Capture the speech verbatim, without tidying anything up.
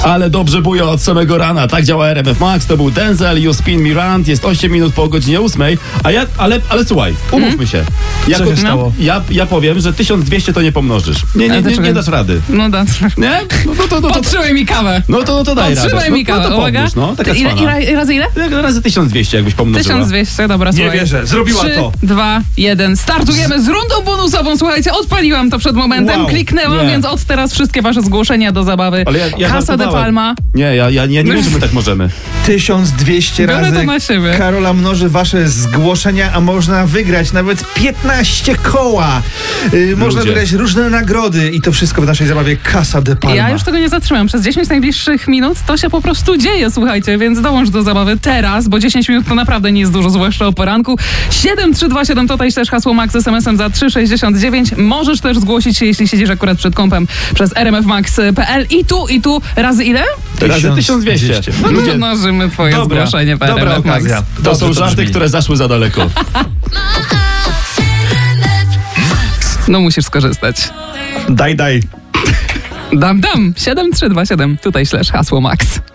Ale dobrze buja od samego rana. Tak działa R M F Max. To był Denzel, You Spin Me Round. Jest osiem minut po godzinie ósmej. A ja, ale, ale słuchaj, umówmy Mm. się. Co się stało? Ja, ja powiem, że tysiąc dwieście to nie pomnożysz. Nie, nie, nie, nie dasz rady. No da. Nie? No to, to, to, to, Podtrzymaj mi kawę. no to, no to daj radę. Podtrzymaj mi No, no kawę, to uwaga. pomnóż, no. Taka ile, cwana. ile, razy ile? Jak razy tysiąc dwieście jakbyś pomnożyła. tysiąc dwieście, dobra, Nie słuchaj. wierzę, zrobiła trzy, to. dwa, jeden. Startujemy z rundą bonusową. Słuchajcie, odpaliłam to przed momentem, Wow. kliknęłam, Nie. więc od teraz wszystkie wasze zgłoszenia do zabawy. Ale ja, ja Casa de żartowałem. Palma. Nie, ja, ja, ja nie wiem, że my tak możemy. tysiąc dwieście Biorę razy to na siebie. Karola mnoży wasze zgłoszenia, a można wygrać nawet piętnaście koła. Yy, można Ludzie. wygrać różne nagrody i to wszystko w naszej zabawie Casa de Palma. Ja już tego nie zatrzymam. Przez dziesięć najbliższych minut to się po prostu dzieje, słuchajcie, więc dołącz do zabawy teraz, bo dziesięć minut to naprawdę nie jest dużo, zwłaszcza o poranku. siedem trzy dwa siedem to też hasło Max es em esem za trzy sześćdziesiąt dziewięć. Możesz też zgłosić się, jeśli siedzisz akurat przed kompem przez r m f max kropka p l i tu, i tu razy ile? Razy tysiąc dwieście. No to Ludzie, mnożymy twoje Dobra, zgłoszenie w dobra R M F Max. okazja. to Dobrze są żarty, brzmi. które zaszły za daleko. No musisz skorzystać. Daj, daj. Dam, dam. siedem trzy dwa siedem. Tutaj ślesz hasło Max.